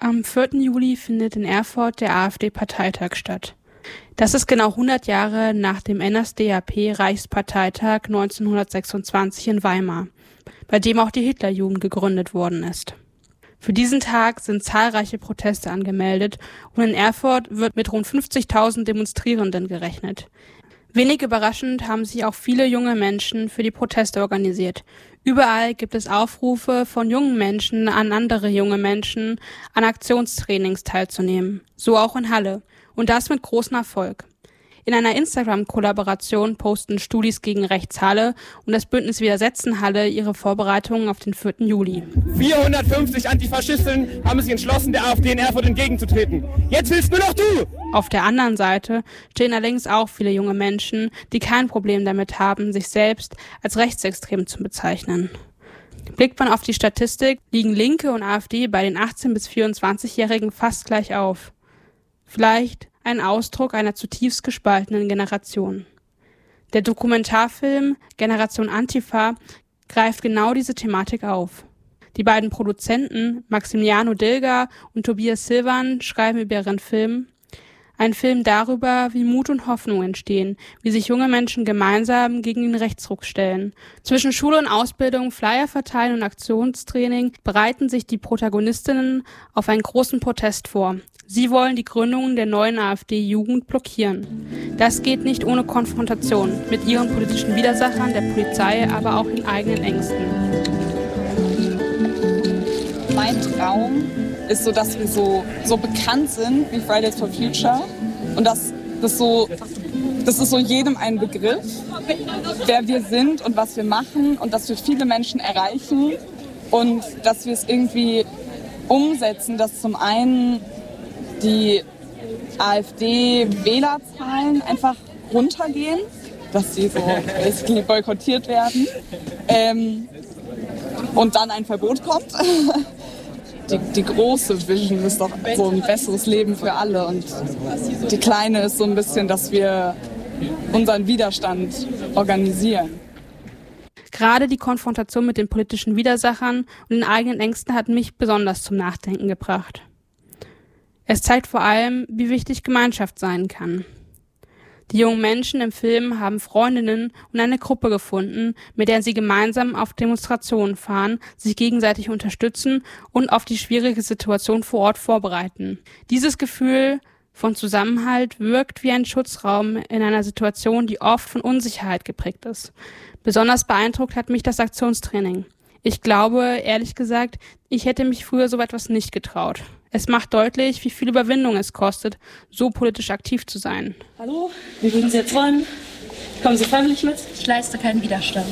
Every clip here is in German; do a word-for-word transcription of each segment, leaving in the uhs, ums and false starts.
Am vierten Juli findet in Erfurt der AfD-Parteitag statt. Das ist genau hundert Jahre nach dem N S D A P-Reichsparteitag neunzehnhundertsechsundzwanzig in Weimar, bei dem auch die Hitlerjugend gegründet worden ist. Für diesen Tag sind zahlreiche Proteste angemeldet und in Erfurt wird mit rund fünfzigtausend Demonstrierenden gerechnet. Wenig überraschend haben sich auch viele junge Menschen für die Proteste organisiert. Überall gibt es Aufrufe von jungen Menschen an andere junge Menschen, an Aktionstrainings teilzunehmen. So auch in Halle. Und das mit großem Erfolg. In einer Instagram-Kollaboration posten Studis gegen Rechts Halle und das Bündnis Widersetzen Halle ihre Vorbereitungen auf den vierten Juli. vierhundertfünfzig Antifaschisten haben sich entschlossen, der AfD in Erfurt entgegenzutreten. Jetzt willst nur noch du! Auf der anderen Seite stehen allerdings auch viele junge Menschen, die kein Problem damit haben, sich selbst als rechtsextrem zu bezeichnen. Blickt man auf die Statistik, liegen Linke und AfD bei den achtzehn- bis vierundzwanzigjährigen fast gleich auf. Vielleicht ein Ausdruck einer zutiefst gespaltenen Generation. Der Dokumentarfilm Generation Antifa greift genau diese Thematik auf. Die beiden Produzenten Maximiliano Dilger und Tobias Silvan schreiben über ihren Film, ein Film darüber, wie Mut und Hoffnung entstehen, wie sich junge Menschen gemeinsam gegen den Rechtsruck stellen. Zwischen Schule und Ausbildung, Flyer verteilen und Aktionstraining bereiten sich die Protagonistinnen auf einen großen Protest vor. Sie wollen die Gründung der neuen AfD-Jugend blockieren. Das geht nicht ohne Konfrontation mit ihren politischen Widersachern, der Polizei, aber auch den eigenen Ängsten. Mein Traum ist so, dass wir so, so bekannt sind wie Fridays for Future und dass das so, das ist so jedem ein Begriff, wer wir sind und was wir machen und dass wir viele Menschen erreichen und dass wir es irgendwie umsetzen, dass zum einen die AfD-Wählerzahlen einfach runtergehen, dass sie so basically boykottiert werden ähm, und dann ein Verbot kommt. Die, die große Vision ist doch so ein besseres Leben für alle und die kleine ist so ein bisschen, dass wir unseren Widerstand organisieren. Gerade die Konfrontation mit den politischen Widersachern und den eigenen Ängsten hat mich besonders zum Nachdenken gebracht. Es zeigt vor allem, wie wichtig Gemeinschaft sein kann. Die jungen Menschen im Film haben Freundinnen und eine Gruppe gefunden, mit der sie gemeinsam auf Demonstrationen fahren, sich gegenseitig unterstützen und auf die schwierige Situation vor Ort vorbereiten. Dieses Gefühl von Zusammenhalt wirkt wie ein Schutzraum in einer Situation, die oft von Unsicherheit geprägt ist. Besonders beeindruckt hat mich das Aktionstraining. Ich glaube, ehrlich gesagt, ich hätte mich früher so etwas nicht getraut. Es macht deutlich, wie viel Überwindung es kostet, so politisch aktiv zu sein. Hallo, wie würden Sie jetzt wollen? Kommen Sie freiwillig mit? Ich leiste keinen Widerstand.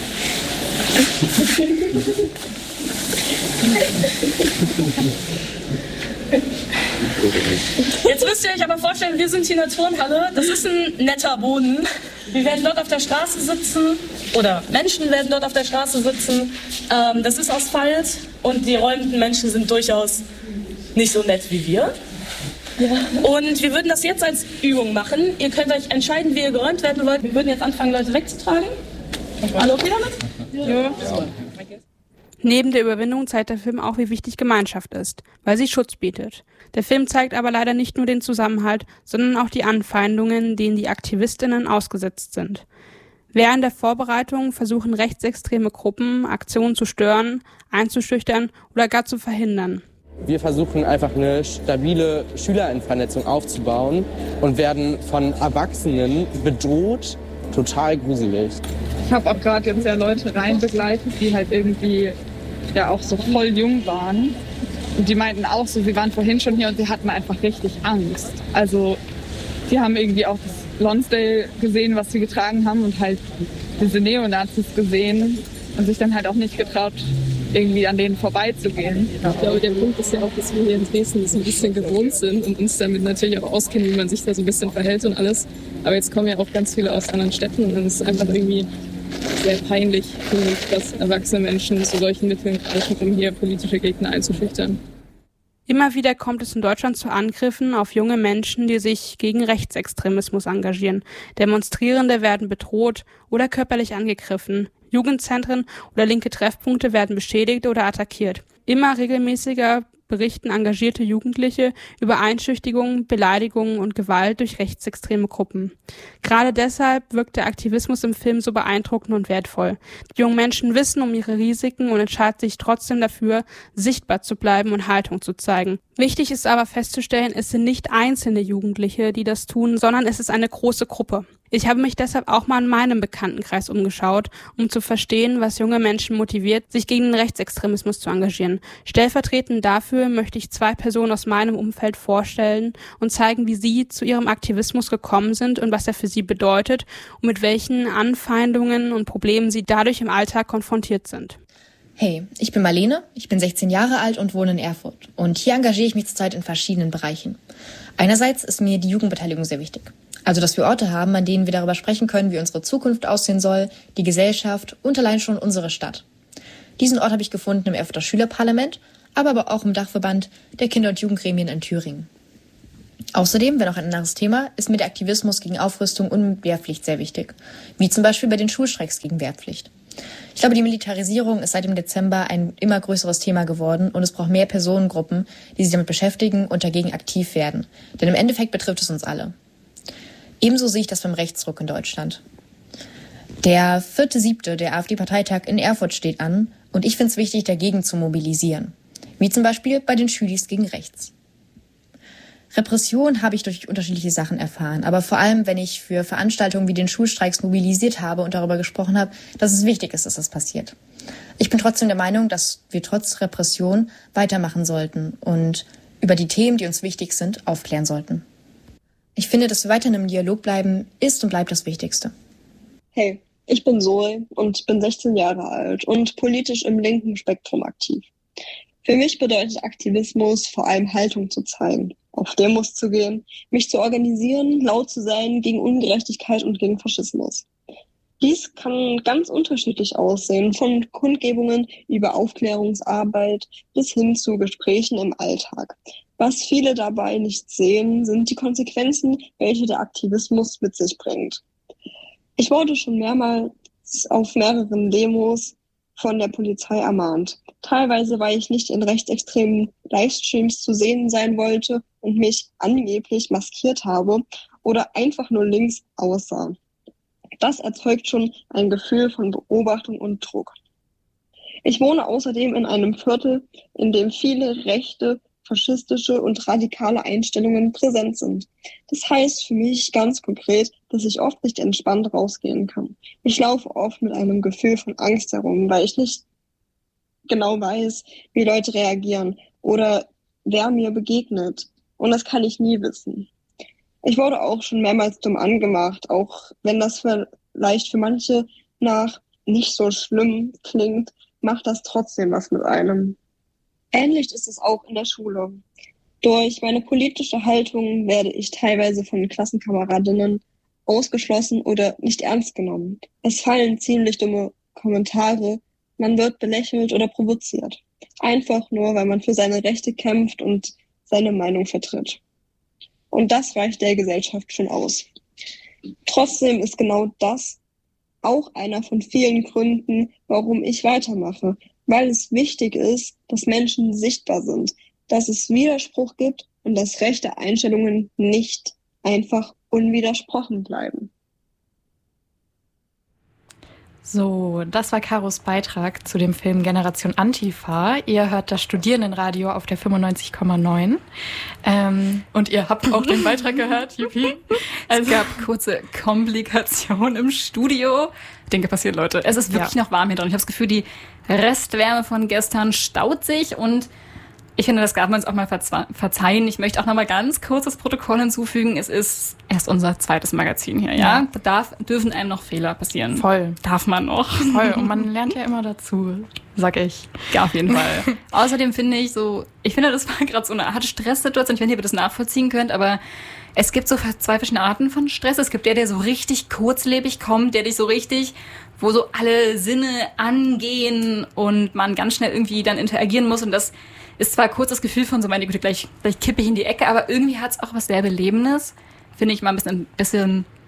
Jetzt müsst ihr euch aber vorstellen, wir sind hier in der Turnhalle. Das ist ein netter Boden. Wir werden dort auf der Straße sitzen oder Menschen werden dort auf der Straße sitzen. Ähm, das ist Asphalt und die räumenden Menschen sind durchaus nicht so nett wie wir. Ja. Und wir würden das jetzt als Übung machen. Ihr könnt euch entscheiden, wie ihr geräumt werden wollt. Wir würden jetzt anfangen, Leute wegzutragen. Alle okay damit? Ja. Ja. Neben der Überwindung zeigt der Film auch, wie wichtig Gemeinschaft ist, weil sie Schutz bietet. Der Film zeigt aber leider nicht nur den Zusammenhalt, sondern auch die Anfeindungen, denen die AktivistInnen ausgesetzt sind. Während der Vorbereitung versuchen rechtsextreme Gruppen, Aktionen zu stören, einzuschüchtern oder gar zu verhindern. Wir versuchen einfach eine stabile Schülerinnenvernetzung aufzubauen und werden von Erwachsenen bedroht. Total gruselig. Ich habe auch gerade jetzt ja Leute rein begleitet, die halt irgendwie ja auch so voll jung waren. Und die meinten auch so, sie waren vorhin schon hier und sie hatten einfach richtig Angst. Also die haben irgendwie auch das Lonsdale gesehen, was sie getragen haben und halt diese Neonazis gesehen und sich dann halt auch nicht getraut, irgendwie an denen vorbeizugehen. Ich glaube, der Punkt ist ja auch, dass wir hier in Dresden das ein bisschen gewohnt sind und uns damit natürlich auch auskennen, wie man sich da so ein bisschen verhält und alles. Aber jetzt kommen ja auch ganz viele aus anderen Städten und dann ist es einfach irgendwie sehr peinlich, finde ich, dass erwachsene Menschen zu solchen Mitteln greifen, um hier politische Gegner einzuschüchtern. Immer wieder kommt es in Deutschland zu Angriffen auf junge Menschen, die sich gegen Rechtsextremismus engagieren. Demonstrierende werden bedroht oder körperlich angegriffen. Jugendzentren oder linke Treffpunkte werden beschädigt oder attackiert. Immer regelmäßiger berichten engagierte Jugendliche über Einschüchtigungen, Beleidigungen und Gewalt durch rechtsextreme Gruppen. Gerade deshalb wirkt der Aktivismus im Film so beeindruckend und wertvoll. Die jungen Menschen wissen um ihre Risiken und entscheiden sich trotzdem dafür, sichtbar zu bleiben und Haltung zu zeigen. Wichtig ist aber festzustellen, es sind nicht einzelne Jugendliche, die das tun, sondern es ist eine große Gruppe. Ich habe mich deshalb auch mal in meinem Bekanntenkreis umgeschaut, um zu verstehen, was junge Menschen motiviert, sich gegen den Rechtsextremismus zu engagieren. Stellvertretend dafür möchte ich zwei Personen aus meinem Umfeld vorstellen und zeigen, wie sie zu ihrem Aktivismus gekommen sind und was er für sie bedeutet und mit welchen Anfeindungen und Problemen sie dadurch im Alltag konfrontiert sind. Hey, ich bin Marlene, ich bin sechzehn Jahre alt und wohne in Erfurt. Und hier engagiere ich mich zurzeit in verschiedenen Bereichen. Einerseits ist mir die Jugendbeteiligung sehr wichtig. Also, dass wir Orte haben, an denen wir darüber sprechen können, wie unsere Zukunft aussehen soll, die Gesellschaft und allein schon unsere Stadt. Diesen Ort habe ich gefunden im Erfurter Schülerparlament, aber, aber auch im Dachverband der Kinder- und Jugendgremien in Thüringen. Außerdem, wenn auch ein anderes Thema, ist mir der Aktivismus gegen Aufrüstung und Wehrpflicht sehr wichtig. Wie zum Beispiel bei den Schulstreiks gegen Wehrpflicht. Ich glaube, die Militarisierung ist seit dem Dezember ein immer größeres Thema geworden und es braucht mehr Personengruppen, die sich damit beschäftigen und dagegen aktiv werden. Denn im Endeffekt betrifft es uns alle. Ebenso sehe ich das beim Rechtsruck in Deutschland. Der vierte siebte der AfD-Parteitag in Erfurt steht an und ich finde es wichtig, dagegen zu mobilisieren. Wie zum Beispiel bei den Schülis gegen rechts. Repression habe ich durch unterschiedliche Sachen erfahren, aber vor allem, wenn ich für Veranstaltungen wie den Schulstreiks mobilisiert habe und darüber gesprochen habe, dass es wichtig ist, dass das passiert. Ich bin trotzdem der Meinung, dass wir trotz Repression weitermachen sollten und über die Themen, die uns wichtig sind, aufklären sollten. Ich finde, dass wir weiterhin im Dialog bleiben, ist und bleibt das Wichtigste. Hey, ich bin Zoe und bin sechzehn Jahre alt und politisch im linken Spektrum aktiv. Für mich bedeutet Aktivismus vor allem Haltung zu zeigen, auf Demos zu gehen, mich zu organisieren, laut zu sein gegen Ungerechtigkeit und gegen Faschismus. Dies kann ganz unterschiedlich aussehen, von Kundgebungen über Aufklärungsarbeit bis hin zu Gesprächen im Alltag. Was viele dabei nicht sehen, sind die Konsequenzen, welche der Aktivismus mit sich bringt. Ich wurde schon mehrmals auf mehreren Demos von der Polizei ermahnt. Teilweise, weil ich nicht in rechtsextremen Livestreams zu sehen sein wollte und mich angeblich maskiert habe oder einfach nur links aussah. Das erzeugt schon ein Gefühl von Beobachtung und Druck. Ich wohne außerdem in einem Viertel, in dem viele rechte, faschistische und radikale Einstellungen präsent sind. Das heißt für mich ganz konkret, dass ich oft nicht entspannt rausgehen kann. Ich laufe oft mit einem Gefühl von Angst herum, weil ich nicht genau weiß, wie Leute reagieren oder wer mir begegnet. Und das kann ich nie wissen. Ich wurde auch schon mehrmals dumm angemacht, auch wenn das vielleicht für manche nach nicht so schlimm klingt, macht das trotzdem was mit einem. Ähnlich ist es auch in der Schule. Durch meine politische Haltung werde ich teilweise von Klassenkameradinnen ausgeschlossen oder nicht ernst genommen. Es fallen ziemlich dumme Kommentare, man wird belächelt oder provoziert. Einfach nur, weil man für seine Rechte kämpft und seine Meinung vertritt. Und das reicht der Gesellschaft schon aus. Trotzdem ist genau das auch einer von vielen Gründen, warum ich weitermache. Weil es wichtig ist, dass Menschen sichtbar sind, dass es Widerspruch gibt und dass rechte Einstellungen nicht einfach unwidersprochen bleiben. So, das war Karos Beitrag zu dem Film Generation Antifa. Ihr hört das Studierendenradio auf der fünfundneunzig Komma neun. Ähm, und ihr habt auch den Beitrag gehört, Juppie. Also, es gab kurze Komplikationen im Studio. Dinge passieren, Leute. Es ist wirklich ja. noch warm hier drin. Ich habe das Gefühl, die Restwärme von gestern staut sich und ich finde, das darf man uns auch mal verzeihen. Ich möchte auch noch mal ganz kurz das Protokoll hinzufügen. Es ist erst unser zweites Magazin hier, ja? ja. Da darf, dürfen einem noch Fehler passieren. Voll. Darf man noch. Voll. Und man lernt ja immer dazu, sag ich. Ja, auf jeden Fall. Außerdem finde ich so, ich finde, das war gerade so eine Art Stresssituation. Ich weiß nicht, ob ihr das nachvollziehen könnt, aber es gibt so zwei verschiedene Arten von Stress. Es gibt der, der so richtig kurzlebig kommt, der dich so richtig, wo so alle Sinne angehen und man ganz schnell irgendwie dann interagieren muss. Und das ist zwar kurz das Gefühl von so, meine Güte, gleich, gleich kippe ich in die Ecke, aber irgendwie hat es auch was sehr Belebendes. Finde ich mal ein bisschen, ein bisschen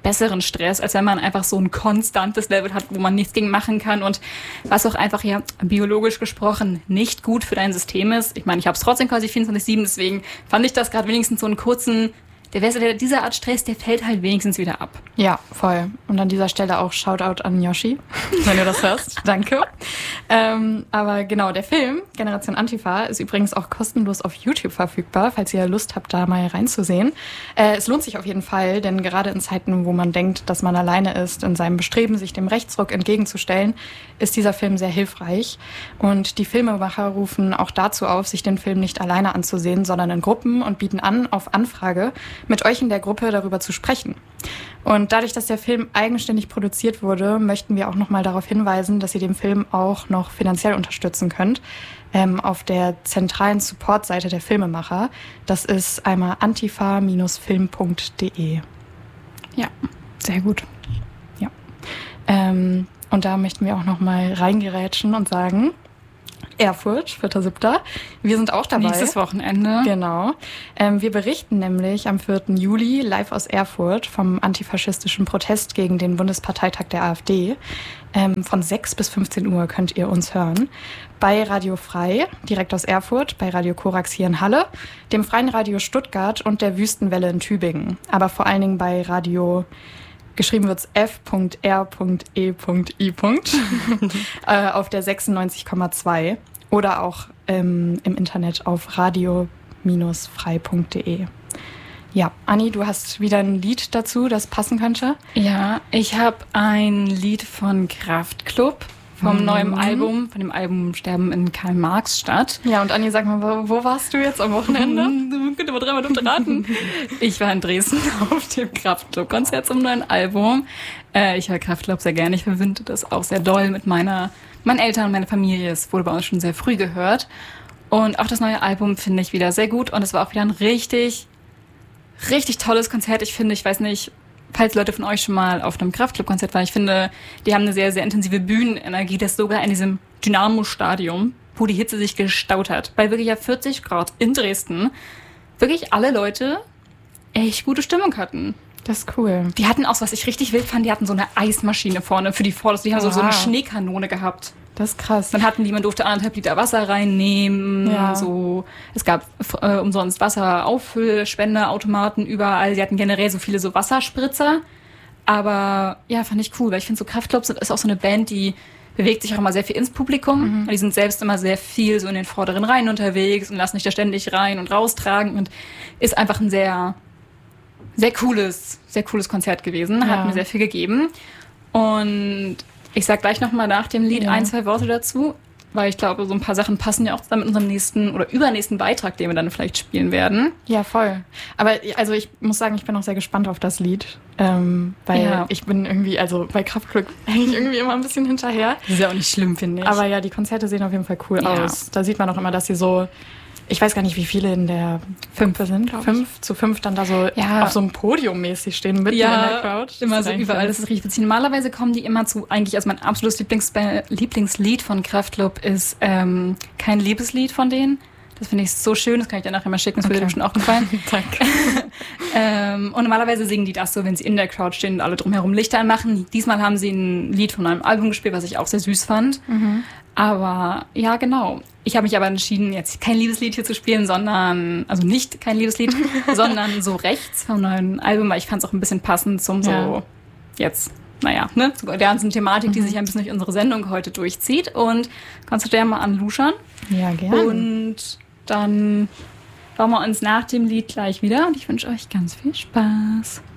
besseren Stress, als wenn man einfach so ein konstantes Level hat, wo man nichts gegen machen kann und was auch einfach ja biologisch gesprochen nicht gut für dein System ist. Ich meine, ich habe es trotzdem quasi vierundzwanzig sieben, deswegen fand ich das gerade wenigstens so einen kurzen, der, dieser Art Stress, der fällt halt wenigstens wieder ab. Ja, voll. Und an dieser Stelle auch Shoutout an Yoshi, wenn du das hörst. Danke. Ähm, aber genau, der Film Generation Antifa ist übrigens auch kostenlos auf YouTube verfügbar, falls ihr Lust habt, da mal reinzusehen. Äh, es lohnt sich auf jeden Fall, denn gerade in Zeiten, wo man denkt, dass man alleine ist, in seinem Bestreben, sich dem Rechtsruck entgegenzustellen, ist dieser Film sehr hilfreich. Und die Filmemacher rufen auch dazu auf, sich den Film nicht alleine anzusehen, sondern in Gruppen und bieten an, auf Anfrage mit euch in der Gruppe darüber zu sprechen. Und dadurch, dass der Film eigenständig produziert wurde, möchten wir auch nochmal darauf hinweisen, dass ihr den Film auch noch finanziell unterstützen könnt. Ähm, auf der zentralen Support-Seite der Filmemacher. Das ist einmal antifa Bindestrich film Punkt de. Ja, sehr gut. Ja. Ähm, und da möchten wir auch nochmal reingerätschen und sagen, Erfurt, vierter siebter Wir sind auch dabei. Nächstes Wochenende. Genau. Ähm, wir berichten nämlich am vierten Juli live aus Erfurt vom antifaschistischen Protest gegen den Bundesparteitag der AfD. Ähm, von sechs bis fünfzehn Uhr könnt ihr uns hören. Bei Radio Frei, direkt aus Erfurt, bei Radio Korax hier in Halle, dem Freien Radio Stuttgart und der Wüstenwelle in Tübingen. Aber vor allen Dingen bei Radio... Geschrieben wird's f Punkt r Punkt e Punkt i äh, auf der sechsundneunzig Komma zwei oder auch ähm, im Internet auf radio frei Punkt de. Ja, Anni, du hast wieder ein Lied dazu, das passen könnte? Ja, ich habe ein Lied von Kraftklub. Vom mhm. neuen Album, von dem Album Sterben in Karl-Marx-Stadt. Ja, und Anni, sag mal, wo, wo warst du jetzt am Wochenende? Du könntest aber dreimal dürfte raten. Ich war in Dresden auf dem Kraftklub-Konzert zum neuen Album. Äh, ich höre Kraftklub sehr gerne. Ich verbinde das auch sehr doll mit meiner, meinen Eltern und meiner Familie. Es wurde bei uns schon sehr früh gehört. Und auch das neue Album finde ich wieder sehr gut. Und es war auch wieder ein richtig, richtig tolles Konzert. Ich finde, ich weiß nicht... Falls Leute von euch schon mal auf einem Kraftklub-Konzert waren, ich finde, die haben eine sehr, sehr intensive Bühnenenergie, das sogar in diesem Dynamo-Stadion, wo die Hitze sich gestaut hat, bei wirklich ja vierzig Grad in Dresden, wirklich alle Leute echt gute Stimmung hatten. Das ist cool. Die hatten auch, was ich richtig wild fand, die hatten so eine Eismaschine vorne für die Vorderste, die haben so, so eine Schneekanone gehabt. Das ist krass. Dann hatten die, man durfte anderthalb Liter Wasser reinnehmen. Ja. So, es gab äh, umsonst Wasserauffüllspendeautomaten überall. Sie hatten generell so viele so Wasserspritzer. Aber ja, fand ich cool, weil ich finde, so Kraftklub ist auch so eine Band, die bewegt sich auch immer sehr viel ins Publikum. Mhm. Die sind selbst immer sehr viel so in den vorderen Reihen unterwegs und lassen sich da ständig rein und raustragen. Und ist einfach ein sehr, sehr cooles, sehr cooles Konzert gewesen. Ja. Hat mir sehr viel gegeben. Und ich sag gleich nochmal nach dem Lied ja. ein, zwei Worte dazu, weil ich glaube, so ein paar Sachen passen ja auch zusammen mit unserem nächsten oder übernächsten Beitrag, den wir dann vielleicht spielen werden. Ja, voll. Aber also ich muss sagen, ich bin auch sehr gespannt auf das Lied, ähm, weil ja. ich bin irgendwie, also bei Kraftklub eigentlich irgendwie immer ein bisschen hinterher. Das ist ja auch nicht schlimm, finde ich. Aber ja, die Konzerte sehen auf jeden Fall cool ja. aus. Da sieht man auch immer, dass sie so... Ich weiß gar nicht, wie viele in der fünf sind, fünf zu fünf dann da so ja. auf so einem Podium mäßig stehen, mitten ja, in der Crowd. Immer so überall, das ist richtig witzig. Normalerweise kommen die immer zu, eigentlich, also mein absolutes Lieblings- Lieblingslied von Kraftklub ist ähm, kein Liebeslied von denen. Das finde ich so schön, das kann ich dir nachher mal schicken, das okay. würde dir bestimmt auch gefallen. Danke. ähm, und normalerweise singen die das so, wenn sie in der Crowd stehen und alle drumherum Lichter anmachen. Diesmal haben sie ein Lied von einem Album gespielt, was ich auch sehr süß fand. Mhm. Aber ja, genau. Ich habe mich aber entschieden, jetzt kein Liebeslied hier zu spielen, sondern, also nicht kein Liebeslied, sondern so rechts vom neuen Album, weil ich fand es auch ein bisschen passend zum so ja. jetzt, naja, ne, zu der ganzen Thematik, mhm. die sich ein bisschen durch unsere Sendung heute durchzieht. Und kannst du dir mal anluschern? Ja, gerne. Und dann hören wir uns nach dem Lied gleich wieder und ich wünsche euch ganz viel Spaß.